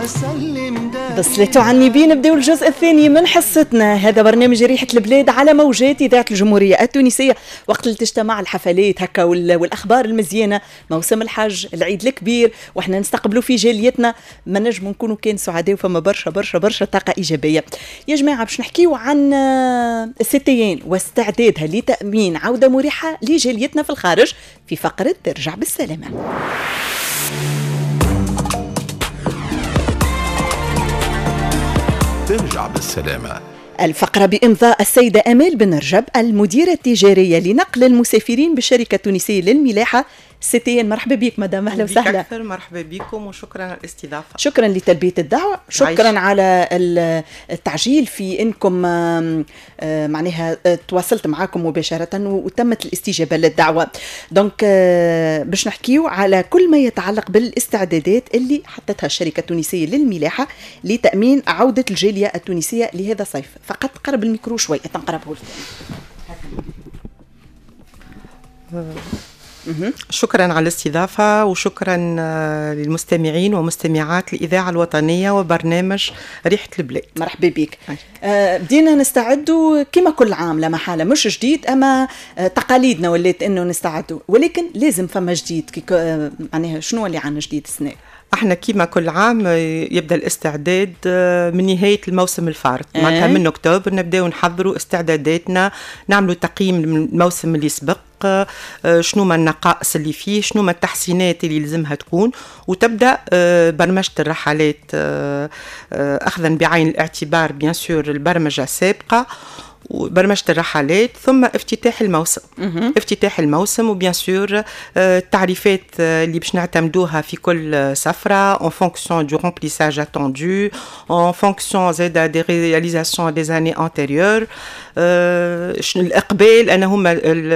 بصلتوا عني بين نبداو الجزء الثاني من حصتنا. هذا برنامج ريحة البلاد على موجات إذاعة الجمهورية التونسية، وقت اللي تجتمع الحفلات هكا والأخبار المزيانة، موسم الحج، العيد الكبير، وإحنا نستقبلوا في جاليتنا. ما نجم نكونوا كان سعداء وفما برشا برشا برشا طاقة إيجابية. يا جماعة باش نحكيو عن الستيان واستعدادها لتأمين عودة مريحة لجاليتنا في الخارج في فقرة ترجع بالسلامة. ترجع بالسلامة. الفقرة بإمضاء السيدة أمال بن رجب المديرة التجارية لنقل المسافرين بالشركة التونسية للملاحة ستيان. مرحبا بك مدام، أهلا وسهلا. أكثر مرحبا بكم وشكرا على الاستضافة. شكرا لتلبية الدعوة، شكرا على التعجيل في إنكم معناها تواصلت معاكم مباشرة وتمت الاستجابة للدعوة. دونك باش نحكيو على كل ما يتعلق بالاستعدادات اللي حطتها الشركة التونسية للملاحة لتأمين عودة الجالية التونسية لهذا الصيف. فقط قرب الميكرو شوية تنقربه شكرا على الاستضافة وشكرا للمستمعين ومستمعات الإذاعة الوطنية وبرنامج ريحة البلاد. مرحبا بك. بدينا نستعدوا كما كل عام، لا محالة مش جديد، أما تقاليدنا ولات إنه نستعدوا، ولكن لازم فما جديد. معناها شنو اللي عنا جديد السنة؟ احنا كيما كل عام يبدا الاستعداد من نهايه الموسم الفارط، معناتها من اكتوبر نبداو نحضروا استعداداتنا، نعملوا تقييم الموسم اللي سبق، شنو ما النقائص اللي فيه، شنو ما التحسينات اللي لازمها تكون، وتبدا برمجه الرحلات اخذا بعين الاعتبار بيان سور البرمجه السابقه وبرمجة الرحلات، ثم افتتاح الموسم. افتتاح الموسم وبيان سور التعريفات اللي باش نعتمدوها في كل سفرة en fonction du remplissage attendu, en fonction زادا des réalisations des années antérieures. الإقبال أنا هما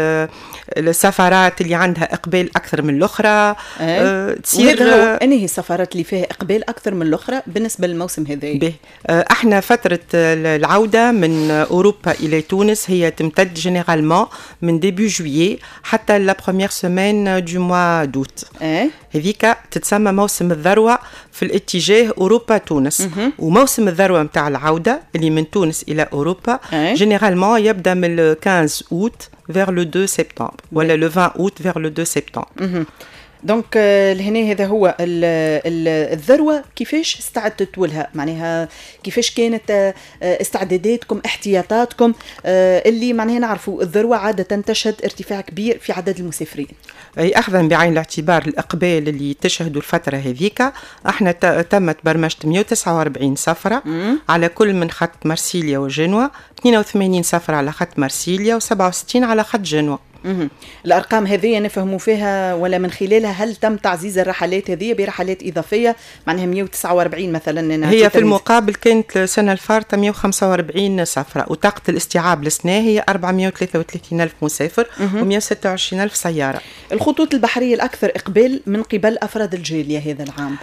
السفرات اللي عندها إقبال أكثر من الأخرى. تصير أنهي السفرات اللي فيها إقبال أكثر من الأخرى بالنسبة للموسم هذا؟ احنا فترة العودة من أوروبا إلى تونس هي تمتد جينيرالمون من ديبي جويي حتى لا بروميير سيمين دو موا دوت. هذيك تتسمى موسم الذروة في الاتجاه أوروبا تونس. وموسم الذروة متاع العودة اللي من تونس إلى أوروبا جينيرالمون يبدأ من 15 أوت vers le 2 septembre ولا le 20 août vers le 2 septembre. دونك لهنا هذا هو الذروة. كيفاش استعدتوا لها؟ معناها كيفاش كانت استعداداتكم، احتياطاتكم اللي معناها نعرفوا الذروة عادة تشهد ارتفاع كبير في عدد المسافرين. أي أخذا بعين الاعتبار الإقبال اللي تشهدوا الفترة هذيك، احنا تمت برمجة 149 سفرة على كل من خط مرسيليا وجنوة، 82 سفرة على خط مرسيليا و67 على خط جنوة. الأرقام هذه نفهموا فيها ولا من خلالها هل تم تعزيز الرحلات هذه برحلات إضافية؟ معناها 149 مثلا. هي في المقابل كانت السنة الفارطة 145 سفرة، وطاقة الاستيعاب للسنة هي 433 ألف مسافر و126 ألف سيارة. الخطوط البحرية الأكثر إقبال من قبل أفراد الجالية هذا العام؟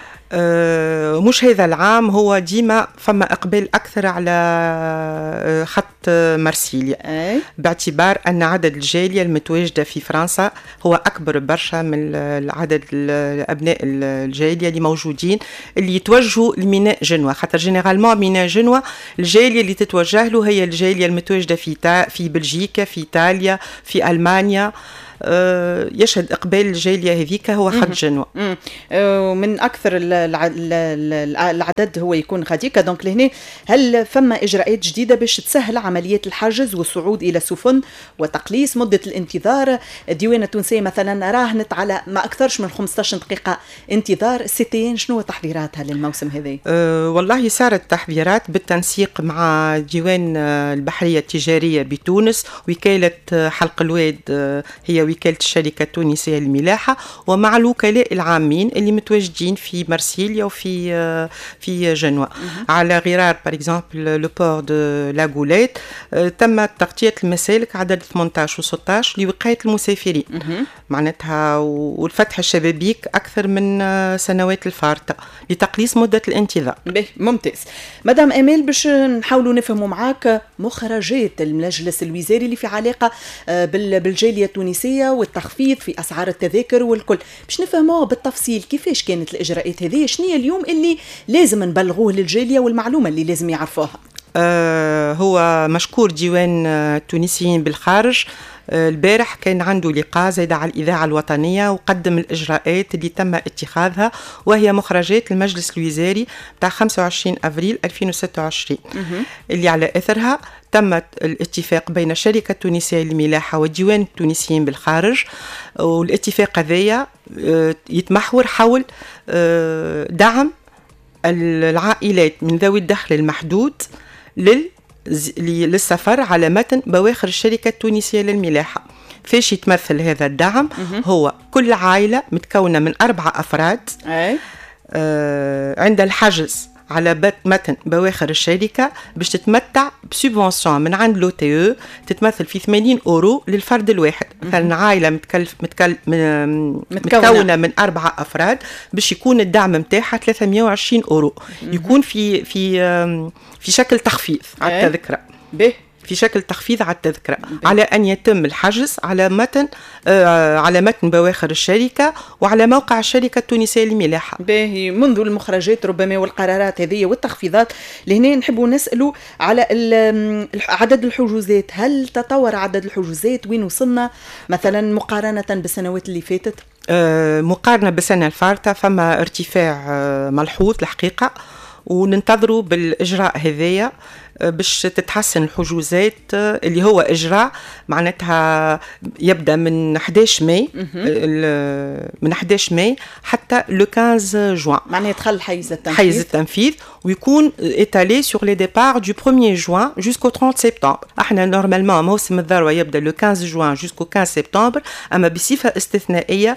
مش هذا العام، هو ديما فما إقبال أكثر على خط مرسيليا باعتبار أن عدد الجالية المتواجدة في فرنسا هو أكبر برشا من العدد الأبناء الجالية اللي موجودين اللي يتوجهوا لميناء جنوة. خاطر جينيرالمون ميناء جنوة الجالية اللي تتوجه له هي الجالية المتواجدة في بلجيكا، في إيطاليا، في ألمانيا. يشهد إقبال الجالية هذيك هو خط جنوة. ومن أكثر العدد هو يكون غاديكا. دونك لهنا هل فما إجراءات جديدة باش تسهل عمليات الحجز والصعود إلى السفن وتقليص مدة الانتظار؟ الديوانة التونسية مثلا راهنت على ما أكثرش من 15 دقيقة انتظار. ستين شنو تحضيراتها للموسم هذا؟ والله صارت تحضيرات بالتنسيق مع ديوان البحرية التجارية بتونس، وكالة حلق الواد هي وكالة الشركة التونسية للملاحة، ومع الوكلاء العامين اللي متواجدين في مرسيليا وفي جنوة. على غرار par exemple le port de la Goulette تم تغطية المسالك عدد 18 و16 لوقاية المسافرين. معناتها والفتح الشبابيك أكثر من سنوات الفارطة لتقليص مدة الانتظار. به ممتاز. مدام أمال، باش نحاولوا نفهموا معاك مخرجات المجلس الوزاري اللي في علاقة بالجالية التونسية والتخفيض في أسعار التذاكر والكل، باش نفهموه بالتفصيل كيفاش كانت الإجراءات هذه، شنو هي اليوم اللي لازم نبلغوه للجالية والمعلومة اللي لازم يعرفوها. هو مشكور ديوان التونسيين بالخارج. البارح كان عنده لقاء زايد على الإذاعة الوطنية وقدم الإجراءات اللي تم اتخاذها، وهي مخرجات المجلس الوزاري بتاع 25 أفريل 2026 اللي على أثرها تم الاتفاق بين الشركة التونسية للملاحة والديوان التونسيين بالخارج، والاتفاق هذايا يتمحور حول دعم العائلات من ذوي الدخل المحدود للسفر على متن بواخر الشركة التونسية للملاحة. فاش يتمثل هذا الدعم؟ هو كل عائلة متكونة من 4 أفراد عند الحجز على متن بواخر الشركة باش تتمتع بسوبونسيون من عند لوتي تتمثل في 80 أورو للفرد الواحد. مثلا عائلة متكونة من 4 أفراد باش يكون الدعم متاعها 320 أورو، يكون في شكل تخفيض على التذكرة، في شكل تخفيض على التذكرة، على أن يتم الحجز على متن بواخر الشركة وعلى موقع الشركة التونسية للملاحة. باهي، منذ المخرجات ربما والقرارات هذه والتخفيضات لهنا نحبوا نسألوا على عدد الحجوزات. هل تطور عدد الحجوزات؟ وين وصلنا مثلا مقارنة بالسنوات اللي فاتت؟ مقارنة بالسنة الفارطة فما ارتفاع ملحوظ الحقيقة، وننتظروا بالإجراء هذايا باش تتحسن الحجوزات اللي هو إجراء معناتها يبدأ من 11 ماي من 11 ماي حتى لو 15 جوان، معناها يدخل حيز التنفيذ ويكون étalé sur les départs du 1er juin jusqu'au 30 سبتمبر. احنا نورمالمون موسم الذروة يبدأ لو 15 جوان jusqu'au 15 سبتمبر، اما بصفة استثنائية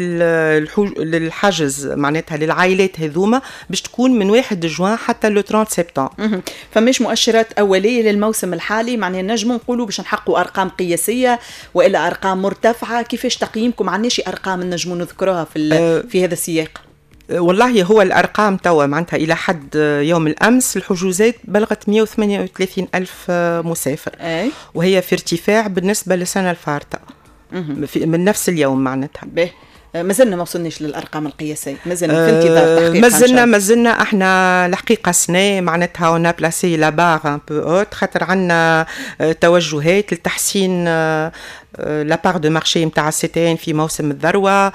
للحجز معناتها للعائلات هذوما باش تكون من 1 جوان حتى لو 30 سبتمبر. فماش مؤشرات أولية للموسم الحالي؟ معناها نجموا نقولوا باش نحققوا أرقام قياسية وإلا أرقام مرتفعة؟ كيفاش تقييمكم؟ عناش أرقام نجموا نذكرها في هذا السياق؟ والله هو الأرقام توا معناتها إلى حد يوم الأمس الحجوزات بلغت 138 ألف مسافر، وهي في ارتفاع بالنسبة لسنة الفارطة من نفس اليوم معناتها. ما زلنا ما وصلناش للأرقام القياسية، ما زلنا في انتظار تحقيق. ما زلنا احنا الحقيقة سنة معناتها ونا بلاسي لا باغ ان بو اوت، خاطر عندنا توجهات لتحسين لا باغ دو مارشي نتاع السيتين في موسم الذروة،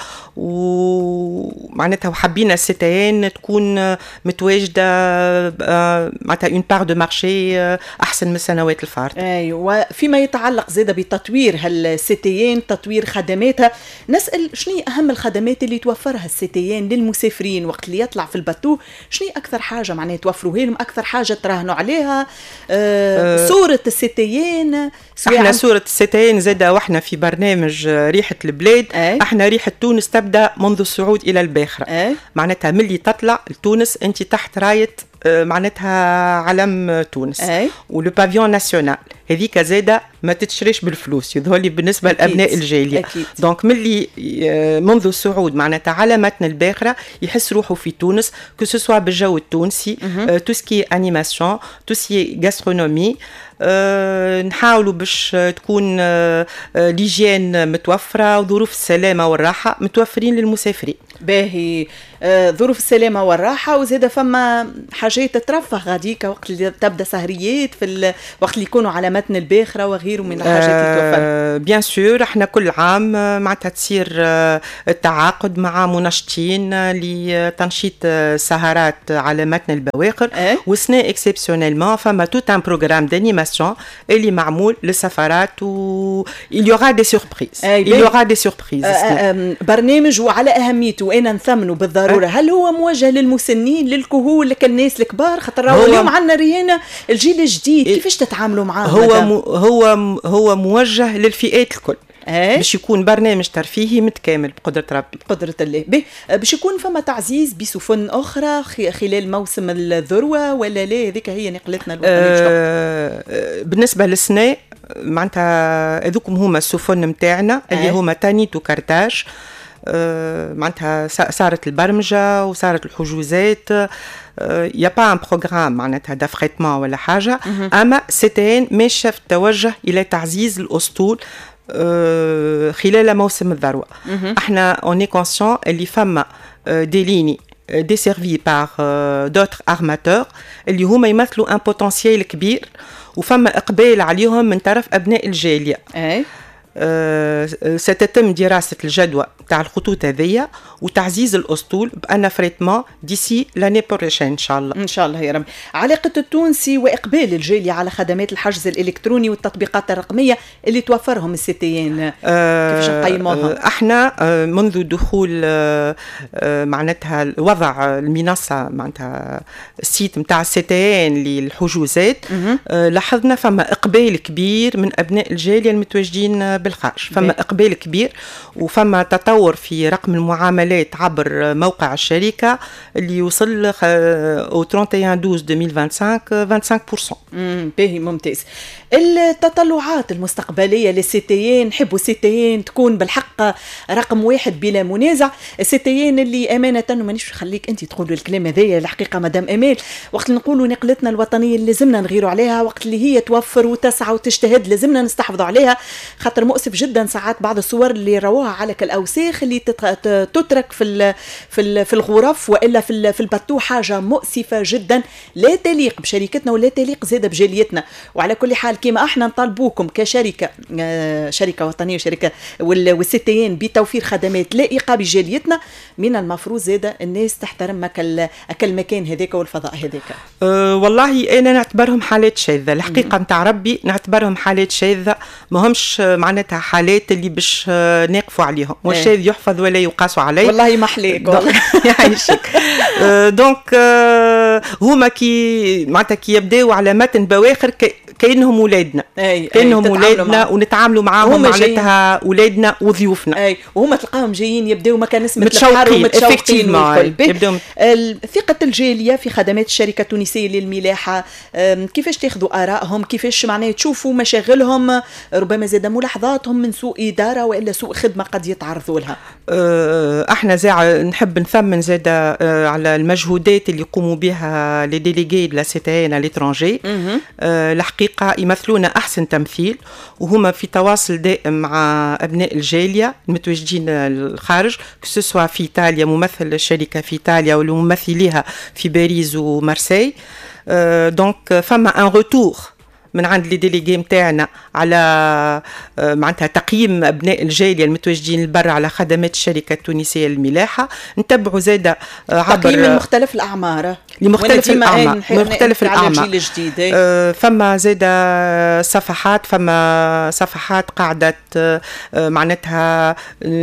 ومعناتها وحبينا السيتين تكون متواجدة معناتها اون باغ دو مارشي احسن من السنوات الفارطة. ايوه، وفيما يتعلق زاده بتطوير هالسيتين، تطوير خدماتها، نسأل شنو أهم الخدمات اللي توفرها السيتين للمسافرين وقت اللي يطلع في الباتو؟ شنو أكثر حاجة معناها توفروها لهم، أكثر حاجة تراهنوا عليها؟ صورة السيتين، احنا صورة السيتين زادة واحنا في برنامج ريحة البلاد. احنا ريحة تونس تبدأ منذ الصعود إلى الباخرة. معناتها ملي تطلع لتونس انت تحت راية معناتها علم تونس ولو بافيون ناسيونال، هذيك زادة ما تتشريش بالفلوس يظهر لي بالنسبة لأبناء الجالية. دونك ملي منذ الصعود معناتها على متن الباخرة يحس روحه في تونس، كو سوسوا بالجو التونسي، توسكي انيماسيون، توسكي غاسترونومي. نحاولوا باش تكون ليجين متوفرة وظروف السلامة والراحة متوفرين للمسافرين. باهي، ظروف السلامة والراحة، وزيادة فما حاجات تترفه غاديك وقت اللي تبدأ سهريات في وقت اللي يكونوا على متن الباخرة وغيره من الحاجات اللي توفر. بيان سور احنا كل عام معناتها تصير التعاقد مع منشطين لتنشيط سهرات على متن البواخر، وسنة اكسبسيونيلمون فما توت ان بروغرام دانيماسيون اللي معمول للسفرات و il y aura des surprises. Il y aura des surprises. برنامج وعلى أهميته وأنا نثمنه بالضرورة. هل هو موجه للمسنين، للكهول، للناس الكبار؟ خاطر اليوم عندنا ريانا الجيل الجديد، كيفاش تتعاملوا معاه؟ هو موجه للفئات الكل. باش يكون برنامج ترفيهي متكامل بقدرة ربي. بقدرة الله. باش يكون فما تعزيز بسفن أخرى خلال موسم الذروة ولا لا؟ هذيك هي نقلتنا بالنسبة للسنة معناتها هذوكم هما السفن نتاعنا اللي هما تانيت وكرتاج. معناتها صارت البرمجة وصارت الحجوزات. يا با ان بروغرام معناتها دافريتمون ولا حاجة. أما CTN ماشية في التوجه إلى تعزيز الأسطول خلال موسم الذروة. احنا اون اي كونسيون اللي فما دي ليني desservis par d'autres armateurs اللي هما يمثلوا ان بوتنسيال كبير وفما إقبال عليهم من طرف أبناء الجالية. ستتم دراسة الجدوى تاع الخطوط هذية وتعزيز الأسطول بأن فريتمون ديسي لاني بروشين إن شاء الله. إن شاء الله يا رب. علاقة التونسي وإقبال الجالية على خدمات الحجز الإلكتروني والتطبيقات الرقمية اللي توفرهم CTN كيفاش نقيموها؟ احنا منذ دخول معناتها وضع المنصة معناتها السيت متاع CTN للحجوزات لاحظنا فما إقبال كبير من أبناء الجالية المتواجدين بالخارج. فما إقبال كبير وفما تطور في رقم المعاملات عبر موقع الشركة اللي يوصل au 31/12/2025 25%. باهي ممتاز. التطلعات المستقبلية للCTN نحبوا CTN تكون بالحق رقم واحد بلا منازع. CTN اللي أمانة ومانيش خليك أنت تقولوا الكلام هذايا الحقيقة مدام أمال وقت نقولوا نقلتنا الوطنية اللي لازمنا نغيروا عليها وقت اللي هي توفر وتسعى وتجتهد لازمنا نستحفظوا عليها. خاطر مؤسف جدا ساعات بعض الصور اللي روها على كالأوساخ اللي تترك في الغرف وإلا في الباتو حاجة مؤسفة جدا لا تليق بشركتنا ولا تليق زادة بجاليتنا. وعلى كل حال كما احنا نطالبوكم كشركة شركة وطنية شركة والCTN بتوفير خدمات لائقة بجاليتنا من المفروض زادة الناس تحترم أكل مكان هذاك والفضاء هذاك. والله أنا نعتبرهم حالات شاذة الحقيقة متاع ربي نعتبرهم حالات شاذة ما همش معناتها حالات اللي باش نقفوا عليهم والشاذ يحفظ ولا يقاس عليه. والله ما حليك والله يعيشك. دونك هما كي معناتها كي يبداو على متن بواخر كأنهم ولادنا كأنهم ولادنا ونتعاملوا معاهم معناتها ولادنا وضيوفنا. وهما تلقاهم جايين يبداو مكان اسمه متشوقين والكل. ثقة الجالية في خدمات الشركة التونسية للملاحة كيفاش تاخذوا آرائهم كيفاش معناه تشوفوا مشاغلهم ربما زاد ملاحظاتهم من سوء إدارة وإلا سوء خدمة قد يتعرضوا لها. احنا نحب نثمن زاد على المجهودات اللي يقوموا بها لي ديليغي دو لا CTN على ليترونجي. الحقيقة يمثلون أحسن تمثيل وهما في تواصل دائم مع أبناء الجالية المتواجدين الخارج كسوا في إيطاليا ممثل الشركة في إيطاليا والممثليها في باريس ومارسي. دونك فما ان روتور من عند لي ديليغي متاعنا على معناتها تقييم ابناء الجاليه المتواجدين البر على خدمات الشركه التونسيه للملاحه. نتبعوا زاده عبر تقييم من مختلف الاعمار لمختلف الاعمار مختلف الاعمار. فما زاده فما صفحات قاعده معناتها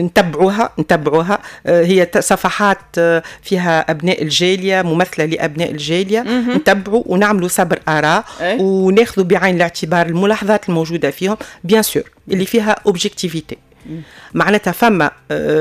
نتبعوها هي صفحات فيها ابناء الجاليه ممثله لابناء الجاليه نتبعوا ونعملوا صبر اراء وناخذوا بعين الاعتبار الملاحظات الموجودة فيهم بيان سور اللي فيها اوبجيكتيفيتي. معناتها فما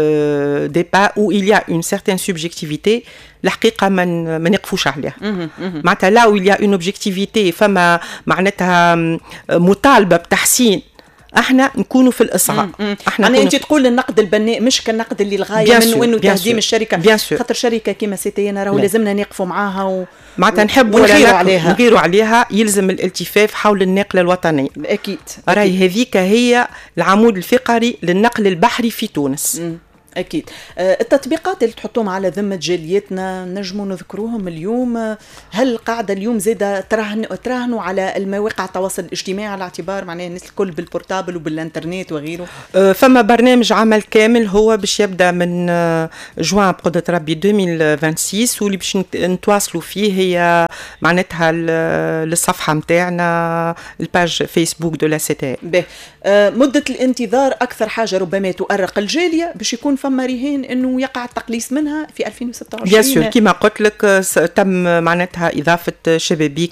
دي با او il y a une certaine subjectivité الحقيقة ما نقفوش عليها. معناتها لا ou il y a une objectivité فما معناتها مطالبة بتحسين احنا نكونوا في الاصغاء. احنا انت تقول النقد البناء مش كالنقد اللي الغايه منه انه تهديم الشركه خاطر شركه كيما CTN راهو لازمنا نقفوا معاها معناتها نحبوا نغيروا عليها. يلزم الالتفاف حول الناقله الوطنيه اكيد. راهي هذيك هي العمود الفقري للنقل البحري في تونس. أكيد. التطبيقات اللي تحطوهم على ذمة جاليتنا نجموا نذكروهم اليوم. هل قاعدة اليوم زادة تراهنوا على المواقع التواصل الاجتماعي على اعتبار معناه الناس الكل بالبورتابل وبالانترنت وغيره؟ فما برنامج عمل كامل هو باش يبدأ من جوان بقدرة ربي 2026 واللي باش نتواصلوا فيه هي معناتها للصفحة متاعنا الباج فيسبوك دو لا CTN. مدة الانتظار أكثر حاجة ربما تؤرق الجالية باش يكون فما رهان انه يقع التقليص منها في 2026. بيان سور كما قلت لك تم معناتها اضافه شبابيك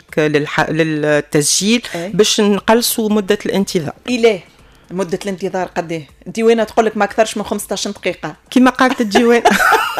للتسجيل باش نقلصوا مده الانتظار. إليه مده الانتظار قد ايه؟ الديوانه تقول لك ما اكثرش من 15 دقيقه كما قالت الديوانه.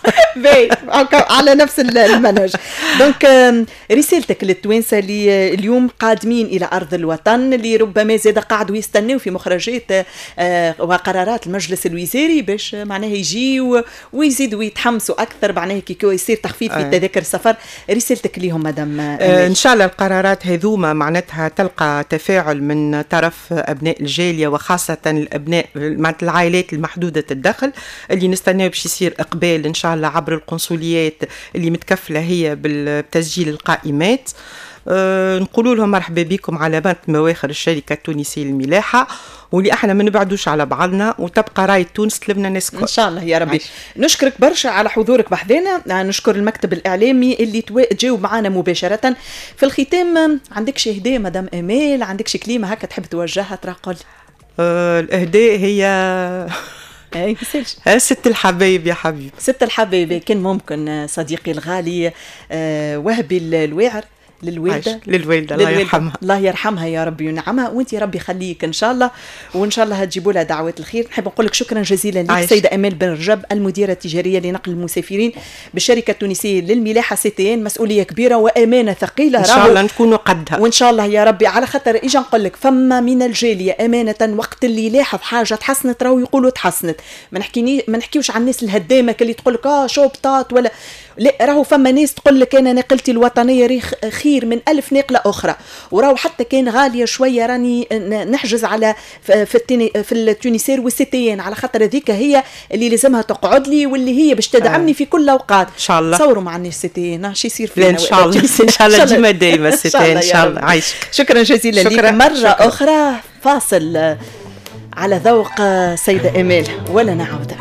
باهي على نفس المنهج. دونك رسالتك للتوانسه اللي اليوم قادمين الى ارض الوطن، اللي ربما زاد قاعدوا يستناو في مخرجات وقرارات المجلس الوزاري باش معناها يجي ويزيدوا يتحمسوا اكثر، معناها كي يصير تخفيض في تذاكر السفر، رسالتك ليهم مدام ان شاء الله القرارات هذوما معناتها تلقى تفاعل من طرف ابناء الجاليه، وخاصه الابناء مع العائلات المحدوده الدخل، اللي نستناو باش يصير اقبال ان شاء الله عبر القنصليات اللي متكفله هي بتسجيل القائمات. نقولوا لهم مرحبا بكم على بنت مواخر الشركه التونسيه للملاحه، واللي احنا ما نبعدوش على بعضنا، وتبقى راية تونس تلبنا ناس كل. ان شاء الله يا ربي. نشكرك برشا على حضورك بحذانا، نشكر المكتب الاعلامي اللي تجاوب معنا مباشره. في الختام عندك شي هديه مدام امال، عندك شي كلمه هكا تحب توجهها ترى قل؟ الاهداء هي اي ست الحبايب يا حبيبي، ست الحبايب. كان ممكن صديقي الغالي وهبي الواعر للوالده الله يرحمها، الله يرحمها يا ربي وينعمها، وانت ربي يخليك ان شاء الله، وان شاء الله هتجيبوا لها دعوات الخير. نحب نقول لك شكرا جزيلا لك سيده امال بن رجب، المديره التجاريه لنقل المسافرين بالشركه التونسيه للملاحه CTN. مسؤوليه كبيره وامانه ثقيله، ان شاء الله نكونوا قدها، وان شاء الله يا ربي. على خاطر اجا نقول لك فما من الجاليه امانه وقت اللي يلاحظ حاجه تحسنت راهو يقولوا تحسنت، ما نحكيوش عن الناس الهدامه اللي تقول لك شو بطاط ولا لا، راهو فما ناس تقول لك انا ناقلتي الوطنيه خير من 1000 ناقله اخرى، وراهو حتى كان غاليه شويه راني نحجز على في التونسير والCTN، على خاطر هذيك هي اللي لازمها تقعد لي واللي هي باش تدعمني في كل الاوقات ان شاء الله. تصوروا مع الناس CTN شي يصير فينا ان شاء الله ان شاء الله ديما دايما CTN ان شاء الله. عايشك، شكرا جزيلا لك مرة أخرى. فاصل على ذوق سيدة أمال ولا نعود.